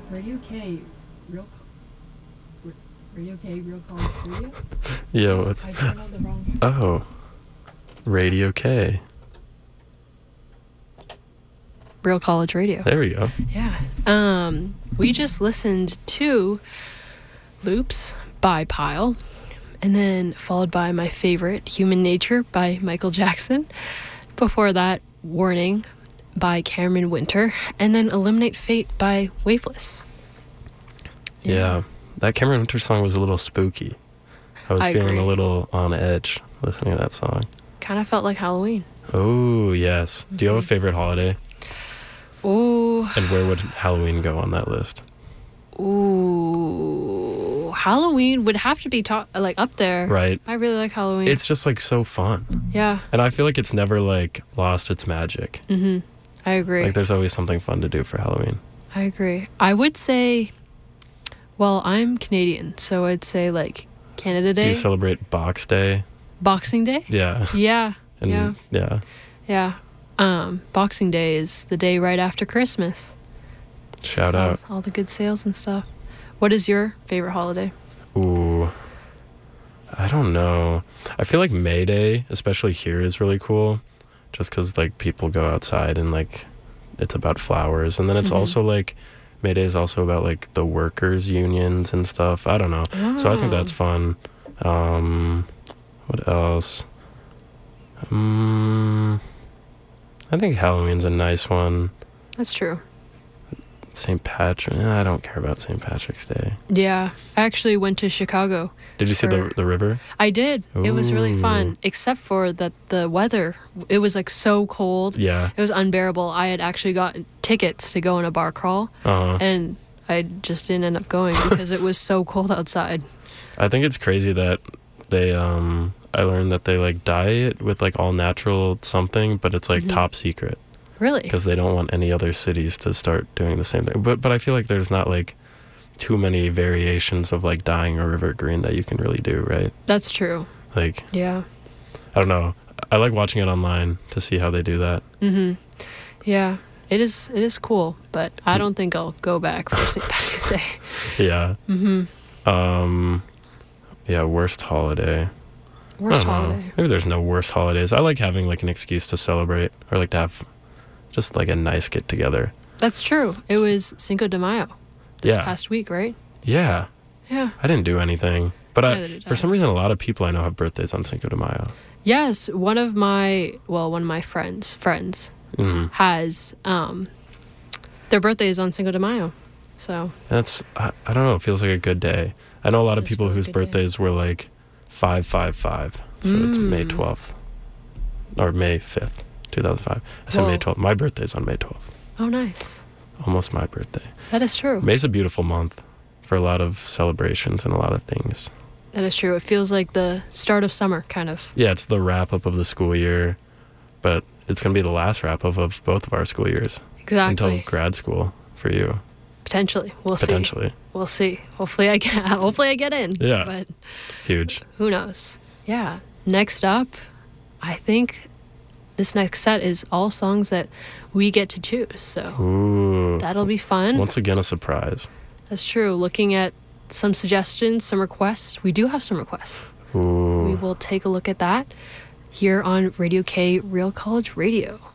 Radio K, real, Radio K, Real College Radio? Yeah, what's... I turned on the wrong... Oh. Radio K. Real College Radio. There we go. Yeah. We just listened to Loops by Pile, and then followed by my favorite, Human Nature by Michael Jackson. Before that, Warning by Cameron Winter, and then Eliminate Fate by Waveless. Yeah. That Cameron Winter song was a little spooky. I was feeling agree. a little on edge listening to that song. Kind of felt like Halloween. Oh, yes. Do you have a favorite holiday? Ooh. And where would Halloween go on that list? Ooh. Halloween would have to be up there. Right. I really like Halloween. It's just like so fun. Yeah. And I feel like it's never like lost its magic. Mm-hmm. I agree. Like there's always something fun to do for Halloween. I agree. I would say, well, I'm Canadian, so I'd say like Canada Day. Do you celebrate Box Day? Boxing Day? Yeah. Yeah. And yeah. Yeah. Boxing Day is the day right after Christmas. Shout out. All the good sales and stuff. What is your favorite holiday? Ooh. I don't know. I feel like May Day, especially here, is really cool. Just because like people go outside and like it's about flowers. And then it's also like May Day is also about like the workers' unions and stuff. I don't know. So I think that's fun. What else? I think Halloween's a nice one. That's true. St. Patrick. I don't care about St. Patrick's Day. Yeah. I actually went to Chicago. Did you see the river? I did. It was really Ooh. fun, except for that the weather, it was like so cold. Yeah. It was unbearable. I had actually got tickets to go on a bar crawl, and I just didn't end up going because it was so cold outside. I think it's crazy that they, I learned that they like dye it with like all natural something, but it's like top secret. Really? Because they don't want any other cities to start doing the same thing. But I feel like there's not like too many variations of like dyeing a river green that you can really do, right? That's true. Like, Yeah. I don't know. I like watching it online to see how they do that. Yeah. It is cool, but I don't think I'll go back for St. Patrick's Day. Yeah. Yeah, worst holiday. Worst I don't know. holiday. Maybe there's no worst holidays. I like having like an excuse to celebrate or like to have just like a nice get together. That's true. It was Cinco de Mayo this Yeah. past week, right? Yeah. Yeah. I didn't do anything. But Neither did for I. some reason, a lot of people I know have birthdays on Cinco de Mayo. Yes, one of my friends has their birthday is on Cinco de Mayo. So I don't know, it feels like a good day. I know a lot of It is people really whose good day. birthdays were like 555. So it's May 12th. Or May 5th, 2005. I said Whoa. May 12th. My birthday's on May 12th. oh, nice. Almost my birthday. That is true. May's a beautiful month for a lot of celebrations and a lot of things. That is true. It feels like the start of summer, kind of. Yeah, it's the wrap up of the school year, but it's going to be the last wrap up of both of our school years. Exactly. Until grad school for you. Potentially, we'll Potentially. see. We'll see. Hopefully, I get in. Yeah. But Huge. who knows? Yeah. Next up, I think this next set is all songs that we get to choose. So Ooh. that'll be fun. Once again, a surprise. That's true. Looking at some suggestions, some requests. We do have some requests. Ooh. We will take a look at that here on Radio K Real College Radio.